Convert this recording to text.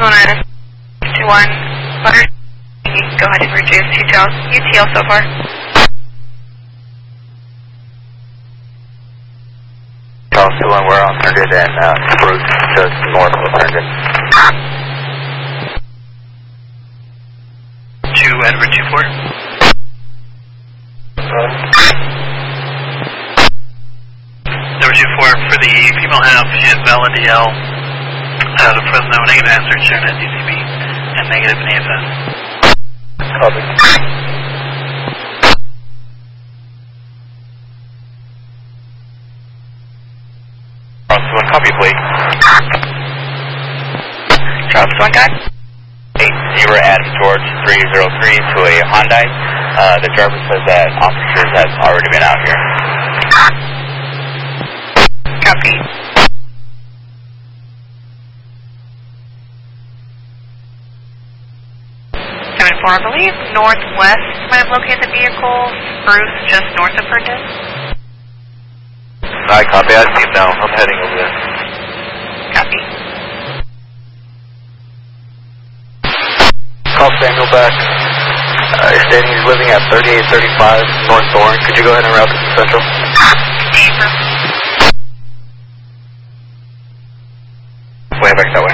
119 21 Butter. Go ahead and reduce UTL so far. Charles 21, we're on 100 and Bruce just north of 100. 2 Edward 24. Number 24 for the female half is valid DL out of Fresno, negative answer shown at DCB and negative in AFS. Copy. Charles 1, copy plate. Charles 1, guide. 80 Adam George 303 to a Hyundai. The driver says that officers have already been out here. Copy. 74, I believe northwest might have located the vehicle. Bruce, just north of Herndon. I copy. I see him now. I'm heading over there. Copy. Call Samuel back. Stating he's living at 3835 North Thorn. Could you go ahead and route to Central? Way back that way.